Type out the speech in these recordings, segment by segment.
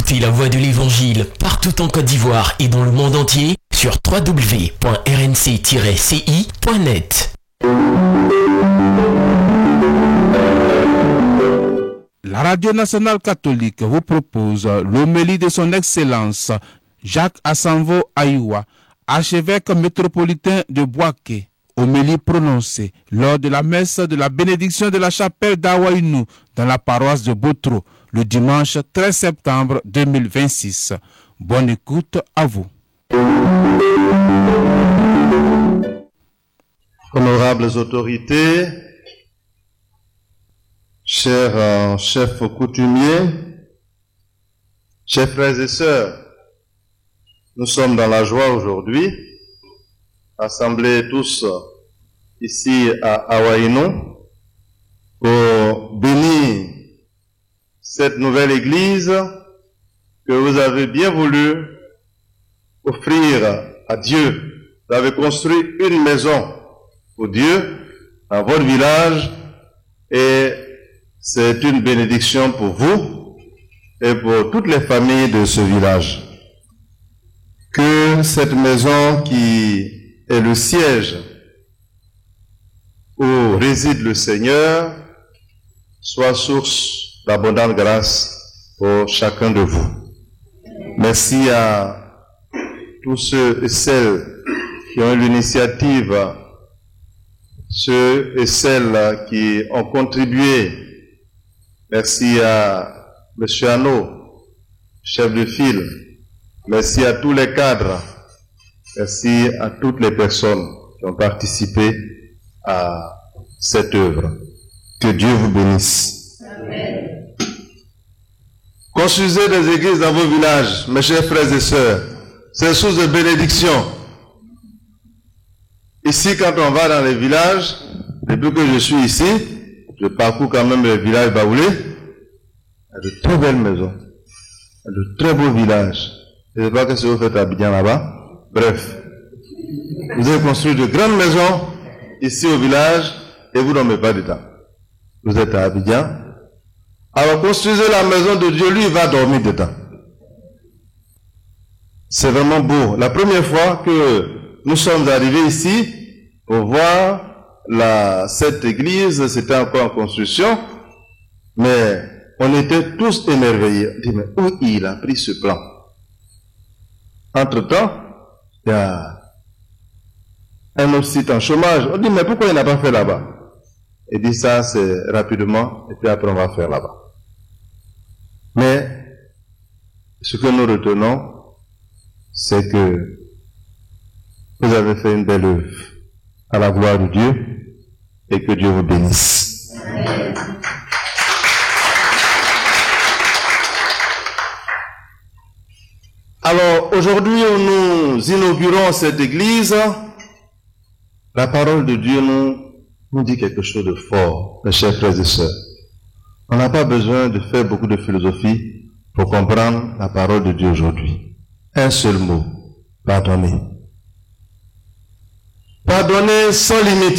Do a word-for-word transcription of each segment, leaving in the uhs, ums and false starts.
écoutez la voix de l'Évangile partout en Côte d'Ivoire et dans le monde entier sur w w w point r n c tiret c i point net. La Radio Nationale Catholique vous propose l'homélie de son Excellence Jacques Asanvo Aïwa, archevêque métropolitain de Bouaké. Homélie prononcée lors de la messe de la bénédiction de la chapelle d'Awaïnou dans la paroisse de Botro le dimanche treize septembre deux mille vingt-six. Bonne écoute à vous. Honorables autorités, chers euh, chefs coutumiers, chers frères et sœurs, nous sommes dans la joie aujourd'hui, assemblés tous ici à Awaïnou pour bénir cette nouvelle église que vous avez bien voulu offrir à Dieu. Vous avez construit une maison pour Dieu dans votre village et c'est une bénédiction pour vous et pour toutes les familles de ce village. Que cette maison qui est le siège où réside le Seigneur soit source d'abondante grâce pour chacun de vous. Merci à tous ceux et celles qui ont eu l'initiative, ceux et celles qui ont contribué. Merci à M. Anno, chef de file. Merci à tous les cadres. Merci à toutes les personnes qui ont participé à cette œuvre. Que Dieu vous bénisse. Amen. Construisez des églises dans vos villages, mes chers frères et sœurs. C'est source de bénédiction. Ici, quand on va dans les villages, depuis que je suis ici, je parcours quand même les villages baoulés. Il y a de très belles maisons. Il y a de très beaux villages. Je ne sais pas ce que vous faites à Abidjan là-bas. Bref. Vous avez construit de grandes maisons ici au village et vous n'en mettez pas dedans. Vous êtes à Abidjan. Alors construisez la maison de Dieu, lui il va dormir dedans. C'est vraiment beau. La première fois que nous sommes arrivés ici pour voir la, cette église, c'était encore en construction, mais on était tous émerveillés. On dit, mais où il a pris ce plan? Entre-temps, il y a un autre site en chômage. On dit, mais pourquoi il n'a pas fait là-bas? Il dit, ça c'est rapidement, et puis après on va faire là-bas. Mais, ce que nous retenons, c'est que vous avez fait une belle œuvre à la gloire de Dieu et que Dieu vous bénisse. Amen. Alors, aujourd'hui, nous inaugurons cette église. La parole de Dieu nous, nous dit quelque chose de fort, mes chers frères et sœurs. On n'a pas besoin de faire beaucoup de philosophie pour comprendre la parole de Dieu aujourd'hui. Un seul mot, pardonner. Pardonner sans limite.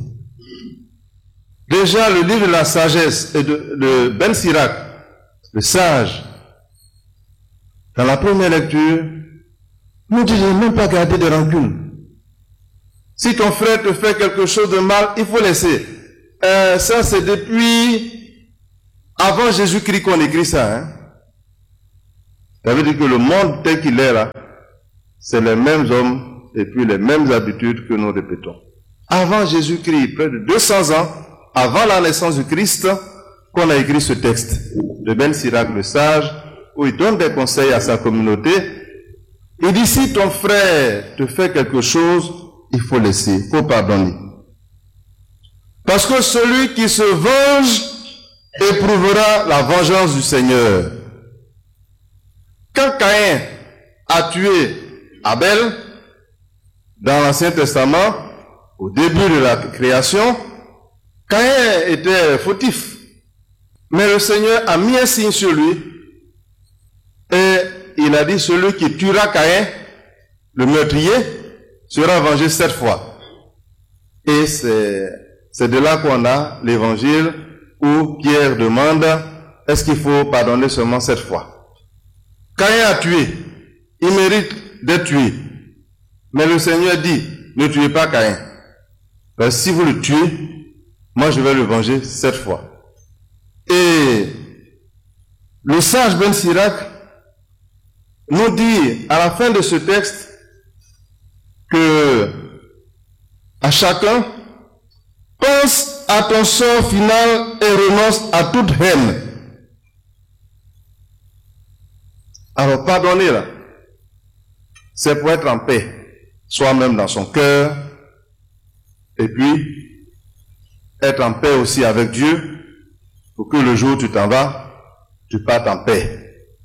Déjà, le livre de la sagesse et de, de Ben Sirac, le sage, dans la première lecture, nous dit de ne même pas garder de rancune. Si ton frère te fait quelque chose de mal, il faut laisser. Euh, ça, c'est depuis avant Jésus-Christ qu'on écrit ça. Hein? Ça veut dire que le monde tel qu'il est là, c'est les mêmes hommes et puis les mêmes habitudes que nous répétons. Avant Jésus-Christ, près de deux cents ans, avant la naissance du Christ, qu'on a écrit ce texte de Ben Sirac le sage, où il donne des conseils à sa communauté. Il dit, si ton frère te fait quelque chose, il faut laisser, il faut pardonner. Parce que celui qui se venge éprouvera la vengeance du Seigneur. Quand Caïn a tué Abel, dans l'Ancien Testament, au début de la création, Caïn était fautif. Mais le Seigneur a mis un signe sur lui et il a dit, celui qui tuera Caïn, le meurtrier, sera vengé sept fois. Et c'est, c'est de là qu'on a l'évangile où Pierre demande, est-ce qu'il faut pardonner seulement sept fois? Caïn a tué. Il mérite d'être tué. Mais le Seigneur dit, ne tuez pas Caïn. Ben, si vous le tuez, moi je vais le venger sept fois. Et le sage Ben Sirac nous dit à la fin de ce texte que à chacun, pense à ton sort final et renonce à toute haine. Alors pardonner là, c'est pour être en paix, soi-même dans son cœur, et puis être en paix aussi avec Dieu, pour que le jour où tu t'en vas, tu partes en paix.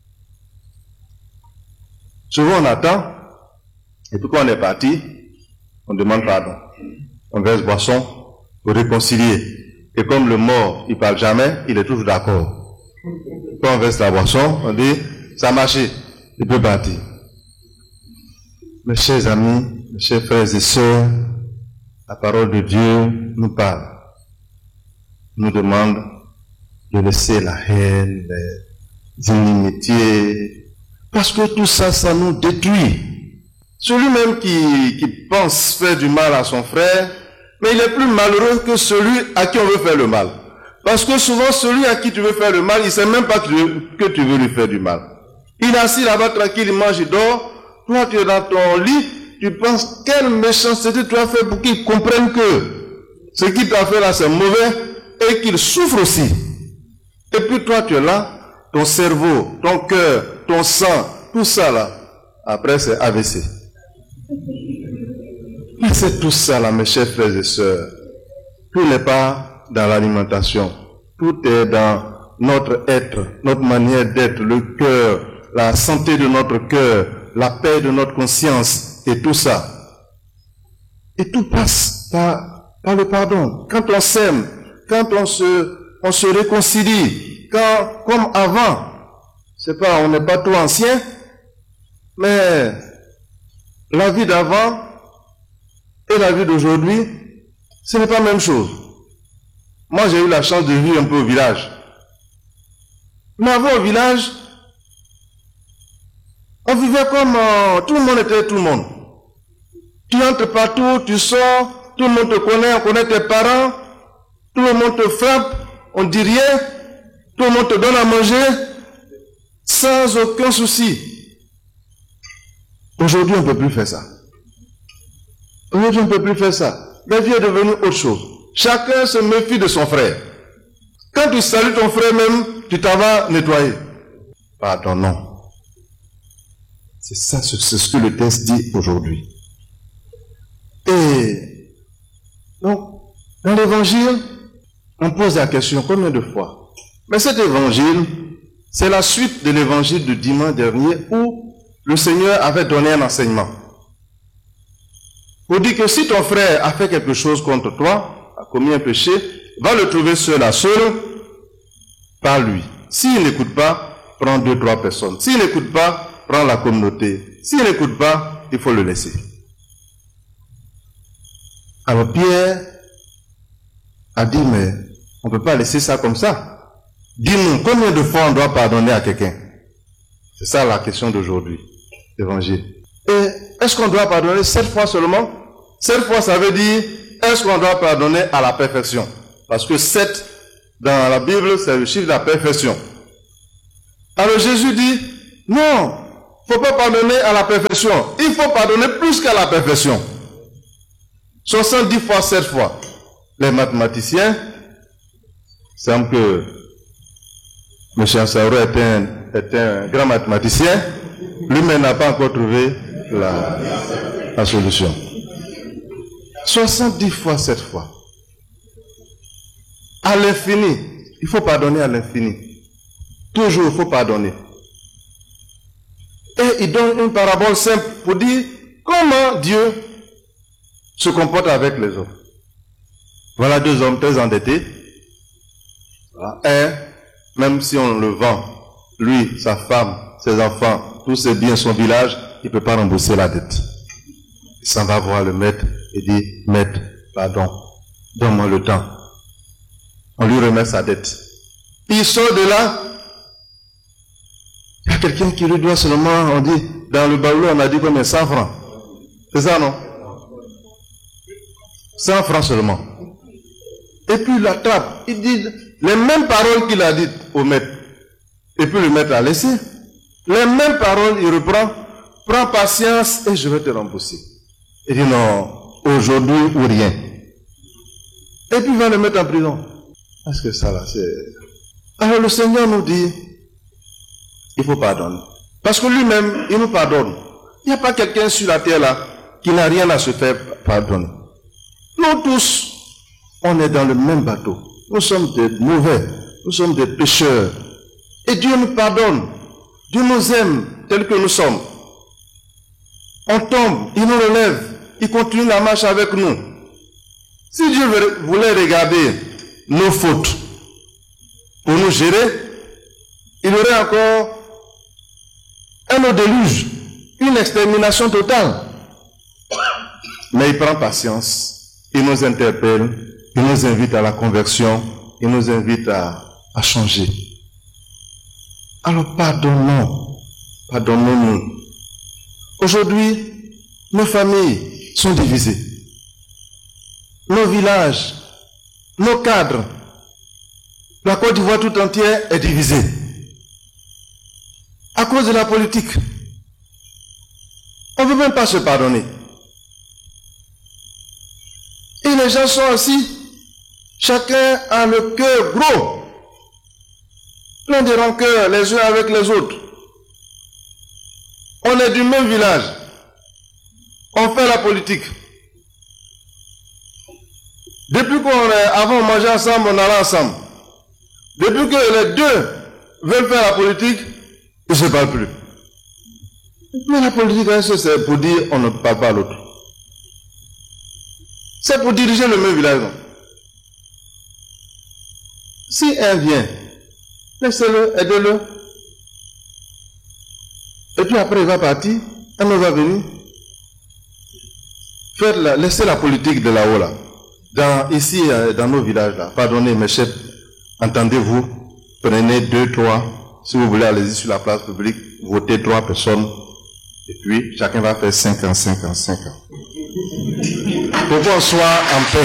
Souvent on attend, et puis quand on est parti, on demande pardon. On verse boisson pour réconcilier. Et comme le mort, il parle jamais, il est toujours d'accord. Quand on verse la boisson, on dit, ça a marché, il peut partir. Mes chers amis, mes chers frères et sœurs, la parole de Dieu nous parle, nous demande de laisser la haine, les inimitiés, parce que tout ça, ça nous détruit. Celui-même qui, qui pense faire du mal à son frère, mais il est plus malheureux que celui à qui on veut faire le mal. Parce que souvent, celui à qui tu veux faire le mal, il ne sait même pas que tu, que tu veux lui faire du mal. Il est assis là-bas tranquille, il mange, il dort. Toi, tu es dans ton lit, tu penses quelle méchanceté tu as fait pour qu'il comprenne que ce qu'il t'a fait là, c'est mauvais et qu'il souffre aussi. Et puis toi, tu es là, ton cerveau, ton cœur, ton sang, tout ça là, après c'est A V C. Mais c'est tout ça là, mes chers frères et sœurs. Tout n'est pas dans l'alimentation. Tout est dans notre être, notre manière d'être, le cœur, la santé de notre cœur, la paix de notre conscience et tout ça. Et tout passe par, par le pardon. Quand on s'aime, quand on se, on se réconcilie, quand, comme avant, c'est pas, on n'est pas trop ancien, mais la vie d'avant et la vie d'aujourd'hui, ce n'est pas la même chose. Moi, j'ai eu la chance de vivre un peu au village. Mais avant, au village, on vivait comme euh, tout le monde était tout le monde. Tu entres partout, tu sors, tout le monde te connaît, on connaît tes parents, tout le monde te frappe, on dit rien, tout le monde te donne à manger, sans aucun souci. Aujourd'hui, on ne peut plus faire ça. Aujourd'hui, on ne peut plus faire ça. La vie est devenue autre chose. Chacun se méfie de son frère. Quand tu salues ton frère même, tu t'en vas nettoyer. Pardon, non. C'est ça, c'est ce que le texte dit aujourd'hui. Et donc, dans l'évangile, on pose la question combien de fois? Mais cet évangile, c'est la suite de l'évangile du dimanche dernier où le Seigneur avait donné un enseignement. Pour dire que si ton frère a fait quelque chose contre toi, a commis un péché, va le trouver seul à seul, par lui. S'il n'écoute pas, prends deux, trois personnes. S'il n'écoute pas, prends la communauté. S'il n'écoute pas, il faut le laisser. Alors Pierre a dit, mais on ne peut pas laisser ça comme ça. Dis-nous, combien de fois on doit pardonner à quelqu'un? C'est ça la question d'aujourd'hui, l'évangile. Et est-ce qu'on doit pardonner sept fois seulement? Sept fois, ça veut dire, est-ce qu'on doit pardonner à la perfection? Parce que sept, dans la Bible, c'est le chiffre de la perfection. Alors Jésus dit, non, il ne faut pas pardonner à la perfection. Il faut pardonner plus qu'à la perfection. soixante-dix fois, sept fois. Les mathématiciens, semble que M. Ansauro est un, est un grand mathématicien. Lui-même n'a pas encore trouvé la, la solution. soixante-dix fois, sept fois. À l'infini. Il faut pardonner à l'infini. Toujours, il faut pardonner. Et il donne une parabole simple pour dire comment Dieu se comporte avec les hommes. Voilà deux hommes très endettés. Voilà. Un, même si on le vend, lui, sa femme, ses enfants, tous ses biens, son village, il ne peut pas rembourser la dette. Il s'en va voir le maître et dit, maître, pardon, donne-moi le temps. On lui remet sa dette. Il sort de là, il n'y a quelqu'un qui lui doit seulement, on dit, dans le baoulot, on a dit combien? cent francs. C'est ça, non? cent francs seulement. Et puis il l'attrape. Il dit les mêmes paroles qu'il a dites au maître. Et puis le maître a laissé. Les mêmes paroles, il reprend. Prends patience et je vais te rembourser. Il dit non, aujourd'hui ou rien. Et puis il va le mettre en prison. Parce que ça là, c'est... Alors le Seigneur nous dit, il faut pardonner. Parce que lui-même, il nous pardonne. Il n'y a pas quelqu'un sur la terre là qui n'a rien à se faire pardonner. Nous tous, on est dans le même bateau. Nous sommes des mauvais. Nous sommes des pécheurs. Et Dieu nous pardonne. Dieu nous aime tels que nous sommes. On tombe, il nous relève. Il continue la marche avec nous. Si Dieu voulait regarder nos fautes pour nous gérer, il aurait encore un autre déluge, une extermination totale. Mais il prend patience, il nous interpelle, il nous invite à la conversion, il nous invite à, à changer. Alors pardonnons, pardonnons-nous. Aujourd'hui, nos familles sont divisées. Nos villages, nos cadres, la Côte d'Ivoire tout entière est divisée. À cause de la politique. On ne veut même pas se pardonner. Et les gens sont assis, chacun a le cœur gros, plein de rancœur les uns avec les autres. On est du même village. On fait la politique. Depuis qu'on est, avant on mangeait ensemble, on allait ensemble. Depuis que les deux veulent faire la politique, ils ne se parlent plus. Mais la politique, c'est pour dire on ne parle pas à l'autre. C'est pour diriger le même village. Si un vient, laissez-le, aidez-le. Et puis après il va partir, un autre va venir. Faites la, laissez la politique de là-haut là. Dans, ici, dans nos villages là, pardonnez mes chefs, entendez-vous, prenez deux, trois, si vous voulez allez-y sur la place publique, votez trois personnes, et puis chacun va faire cinq ans, cinq ans, cinq ans. Pour qu'on soit en paix.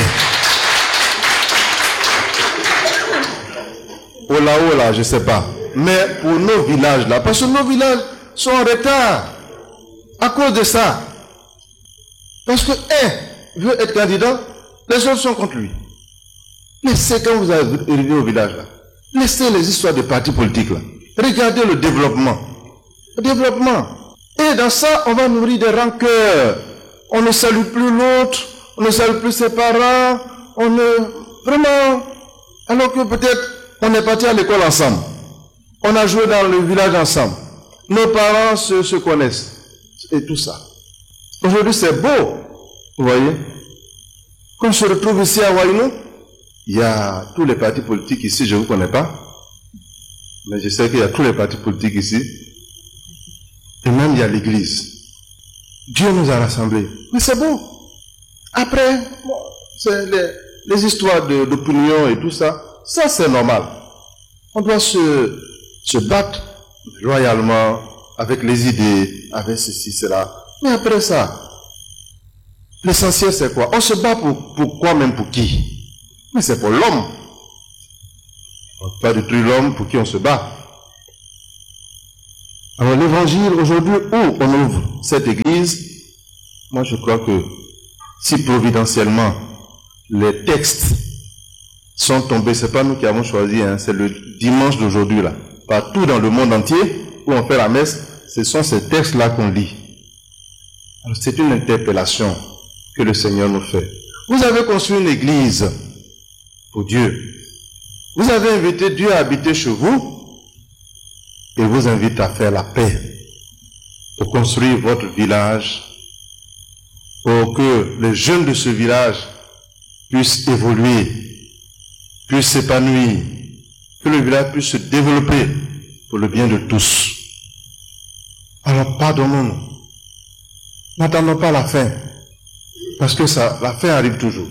Au là-haut là, je ne sais pas. Mais pour nos villages là, parce que nos villages sont en retard à cause de ça. Parce que un veut être candidat, les autres sont contre lui. Laissez, quand vous arrivez au village là, laissez les histoires de partis politiques là. Regardez le développement. Le développement. Et dans ça, on va nourrir des rancœurs. On ne salue plus l'autre, on ne salue plus ses parents, on ne... Vraiment, alors que peut-être on est parti à l'école ensemble. On a joué dans le village ensemble. Nos parents se, se connaissent. Et tout ça. Aujourd'hui, c'est beau. Vous voyez? Quand je se retrouve ici à Waïnou, il y a tous les partis politiques ici, je ne vous connais pas. Mais je sais qu'il y a tous les partis politiques ici. Et même il y a l'église. Dieu nous a rassemblés. Mais c'est beau. Après, c'est les, les histoires d'opinion et tout ça, ça c'est normal. On doit se, se battre loyalement avec les idées, avec ceci, cela. Mais après ça, l'essentiel c'est quoi? On se bat pour, pour quoi, même pour qui? Mais c'est pour l'homme. On ne peut pas détruire l'homme pour qui on se bat. Alors l'évangile aujourd'hui, où on ouvre cette église, moi je crois que si providentiellement les textes sont tombés, c'est pas nous qui avons choisi, hein, c'est le dimanche d'aujourd'hui là, partout dans le monde entier où on fait la messe, ce sont ces textes là qu'on lit. Alors c'est une interpellation que le Seigneur nous fait. Vous avez construit une église pour Dieu. Vous avez invité Dieu à habiter chez vous. Et vous invite à faire la paix, pour construire votre village, pour que les jeunes de ce village puissent évoluer, puissent s'épanouir, que le village puisse se développer pour le bien de tous. Alors pardonnons-nous. N'attendons pas la fin, parce que ça, la fin arrive toujours.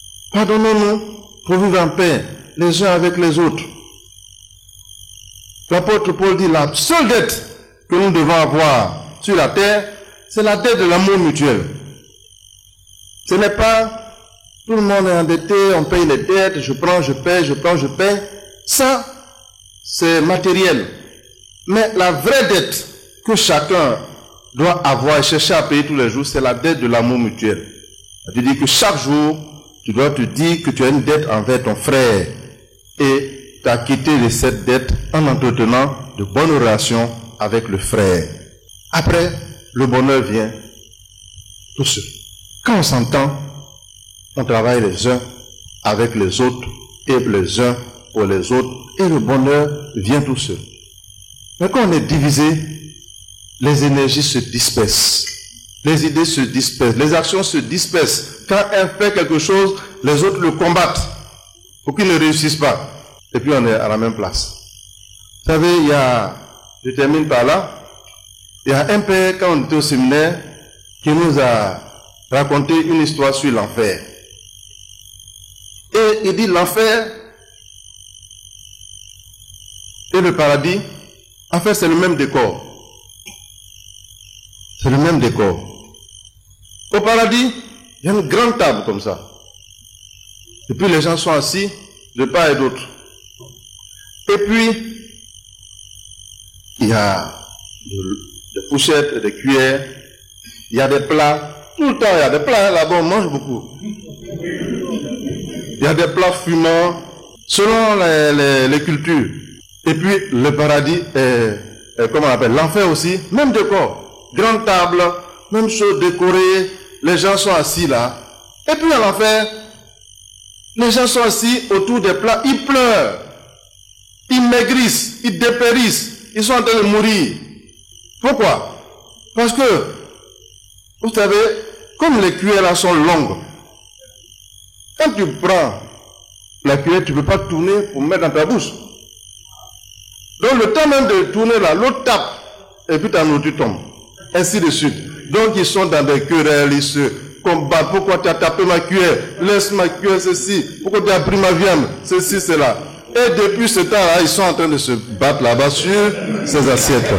Pardonnons-nous pour vivre en paix, les uns avec les autres. L'apôtre Paul dit la seule dette que nous devons avoir sur la terre, c'est la dette de l'amour mutuel. Ce n'est pas tout le monde est endetté, on paye les dettes, je prends, je paye, je prends, je paye. Ça, c'est matériel. Mais la vraie dette que chacun doit avoir et chercher à payer tous les jours, c'est la dette de l'amour mutuel. Tu dis que chaque jour, tu dois te dire que tu as une dette envers ton frère et t'acquitter de cette dette en entretenant de bonnes relations avec le frère. Après, le bonheur vient tout seul. Quand on s'entend, on travaille les uns avec les autres et les uns pour les autres et le bonheur vient tout seul. Mais quand on est divisé, les énergies se dispersent, les idées se dispersent, les actions se dispersent. Quand un fait quelque chose, les autres le combattent pour qu'il ne réussisse pas. Et puis on est à la même place. Vous savez, il y a, je termine par là, il y a un père, quand on était au séminaire, qui nous a raconté une histoire sur l'enfer. Et il dit l'enfer et le paradis, en fait c'est le même décor. C'est le même décor. Au paradis, il y a une grande table comme ça. Et puis les gens sont assis de part et d'autre. Et puis, il y a des fourchettes, des cuillères, il y a des plats. Tout le temps, il y a des plats. Là-bas, on mange beaucoup. Il y a des plats fumants, selon les, les, les cultures. Et puis, le paradis est, est comment on appelle, l'enfer aussi, même décor. Grande table, même chose décorée, les gens sont assis là. Et puis, à l'enfer, les gens sont assis autour des plats, ils pleurent. Ils maigrissent, ils dépérissent, ils sont en train de mourir. Pourquoi? Parce que, vous savez, comme les cuillères là sont longues, quand tu prends la cuillère, tu ne peux pas tourner pour mettre dans ta bouche. Donc le temps même de tourner là, l'autre tape, et puis ta nourriture tombe. Ainsi de suite. Donc ils sont dans des querelles, ils se combattent. Pourquoi tu as tapé ma cuillère? Laisse ma cuillère, ceci. Pourquoi tu as pris ma viande? Ceci, cela. Et depuis ce temps-là, ils sont en train de se battre là-bas sur ces assiettes.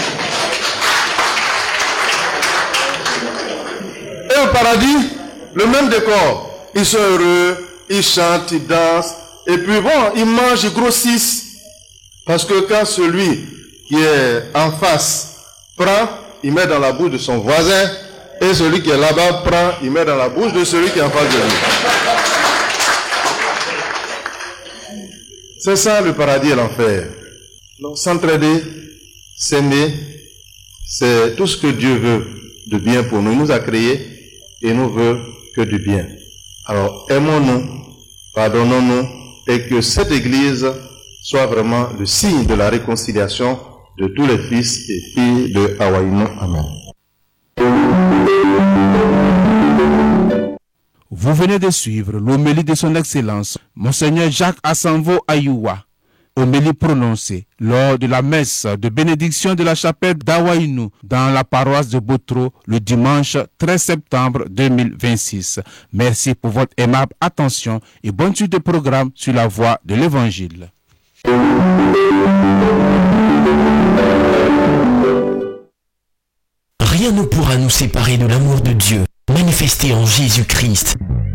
Et au paradis, le même décor. Ils sont heureux, ils chantent, ils dansent. Et puis bon, ils mangent, ils grossissent. Parce que quand celui qui est en face prend, il met dans la bouche de son voisin. Et celui qui est là-bas prend, il met dans la bouche de celui qui est en face de lui. C'est ça le paradis et l'enfer. Donc s'entraider, s'aimer, c'est tout ce que Dieu veut de bien pour nous. Il nous a créés et nous veut que du bien. Alors aimons-nous, pardonnons-nous et que cette église soit vraiment le signe de la réconciliation de tous les fils et filles de Hawaïno. Amen. Vous venez de suivre l'homélie de son Excellence, Monseigneur Jacques Asanvo Ayuwa, homélie prononcée lors de la messe de bénédiction de la chapelle d'Hawaïnou dans la paroisse de Botro le dimanche treize septembre deux mille vingt-six. Merci pour votre aimable attention et bonne suite de programme sur la voie de l'Évangile. Rien ne pourra nous séparer de l'amour de Dieu, manifesté en Jésus-Christ.